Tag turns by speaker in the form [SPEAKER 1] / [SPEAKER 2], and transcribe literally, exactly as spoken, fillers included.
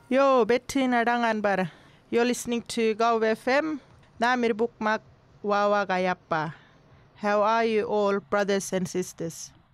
[SPEAKER 1] Yo, Betty Nadangan bar. You're listening to Go F M. Namir Bukmak Wawa Gayappa. How are you all, brothers and sisters?